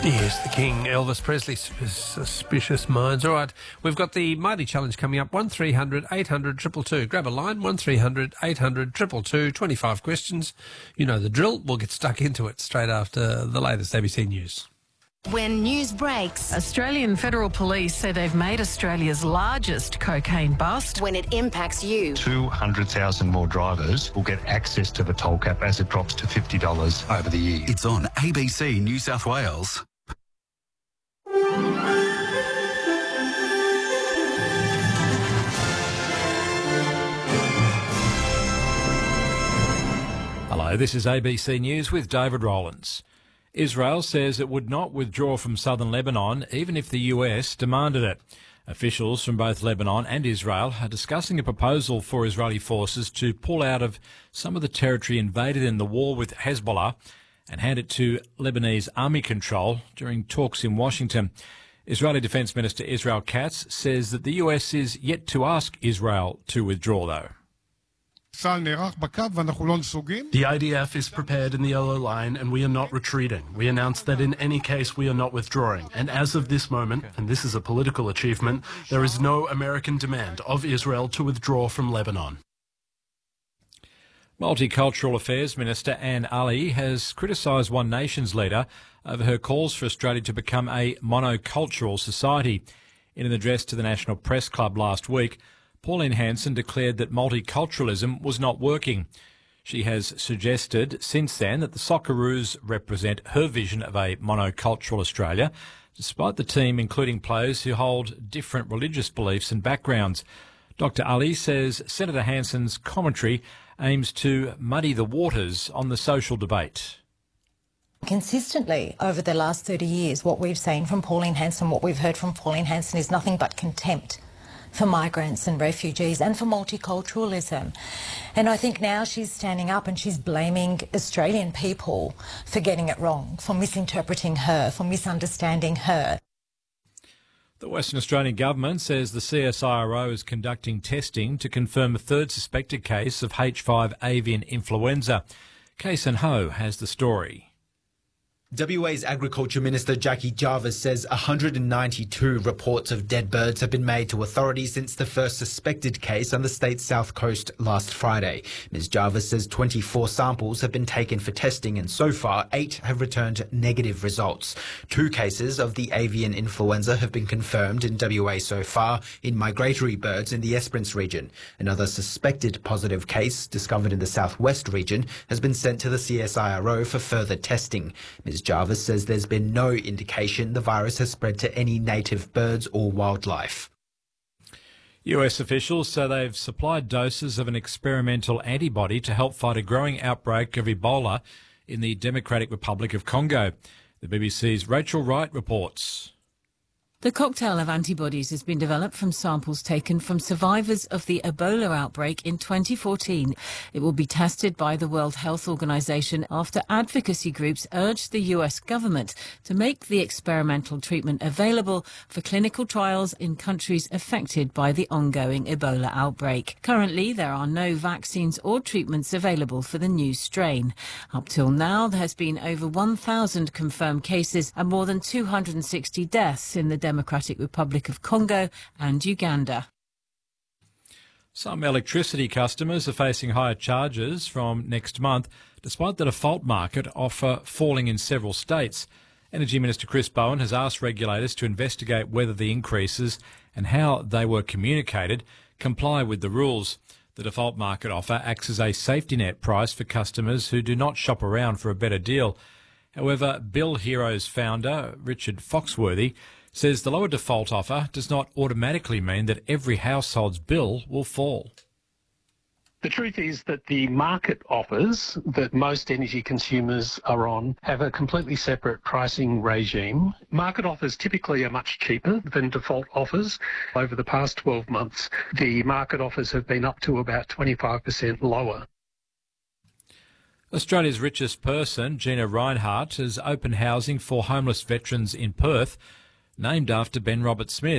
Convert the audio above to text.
Yes, the King, Elvis Presley, Suspicious Minds. All right, we've got the Mighty Challenge coming up, 1300 800 222. Grab a line, 1300 800 222, 25 questions. You know the drill. We'll get stuck into it straight after the latest ABC News. When news breaks, Australian Federal Police say they've made Australia's largest cocaine bust. when it impacts you, 200,000 more drivers will get access to the toll cap as it drops to $50 over the year. It's on ABC New South Wales. Hello, this is ABC News with David Rowlands. Israel says it would not withdraw from southern Lebanon even if the US demanded it. Officials from both Lebanon and Israel are discussing a proposal for Israeli forces to pull out of some of the territory invaded in the war with Hezbollah and hand it to Lebanese army control during talks in Washington. Israeli Defence Minister Israel Katz says that the US is yet to ask Israel to withdraw, though. The ADF is prepared in the yellow line and we are not retreating. We announced that in any case we are not withdrawing. And as of this moment, and this is a political achievement, there is no American demand of Israel to withdraw from Lebanon. Multicultural Affairs Minister Anne Ali has criticised One Nation's leader over her calls for Australia to become a monocultural society. In an address to the National Press Club last week, Pauline Hanson declared that multiculturalism was not working. She has suggested since then that the Socceroos represent her vision of a monocultural Australia, despite the team including players who hold different religious beliefs and backgrounds. Dr Ali says Senator Hanson's commentary aims to muddy the waters on the social debate. Consistently over the last 30 years, what we've seen from Pauline Hanson, what we've heard from Pauline Hanson is nothing but contempt for migrants and refugees and for multiculturalism. And I think now she's standing up and she's blaming Australian people for getting it wrong, for misinterpreting her, for misunderstanding her. The Western Australian Government says the CSIRO is conducting testing to confirm a third suspected case of H5 avian influenza. Kason Ho has the story. WA's Agriculture Minister Jackie Jarvis says 192 reports of dead birds have been made to authorities since the first suspected case on the state's south coast last Friday. Ms Jarvis says 24 samples have been taken for testing and so far 8 have returned negative results. 2 cases of the avian influenza have been confirmed in WA so far in migratory birds in the Esperance region. Another suspected positive case discovered in the southwest region has been sent to the CSIRO for further testing. Ms Jarvis says there's been no indication the virus has spread to any native birds or wildlife. US officials say they've supplied doses of an experimental antibody to help fight a growing outbreak of Ebola in the Democratic Republic of Congo. The BBC's Rachel Wright reports. The cocktail of antibodies has been developed from samples taken from survivors of the Ebola outbreak in 2014. It will be tested by the World Health Organization after advocacy groups urged the US government to make the experimental treatment available for clinical trials in countries affected by the ongoing Ebola outbreak. Currently, there are no vaccines or treatments available for the new strain. Up till now, there has been over 1,000 confirmed cases and more than 260 deaths in the Democratic Republic of Congo and Uganda. Some electricity customers are facing higher charges from next month, despite the default market offer falling in several states. Energy Minister Chris Bowen has asked regulators to investigate whether the increases and how they were communicated comply with the rules. The default market offer acts as a safety net price for customers who do not shop around for a better deal. However, Bill Heroes founder Richard Foxworthy says the lower default offer does not automatically mean that every household's bill will fall. The truth is that the market offers that most energy consumers are on have a completely separate pricing regime. Market offers typically are much cheaper than default offers. Over the past 12 months, the market offers have been up to about 25% lower. Australia's richest person, Gina Rinehart, has opened housing for homeless veterans in Perth, named after Ben Roberts-Smith.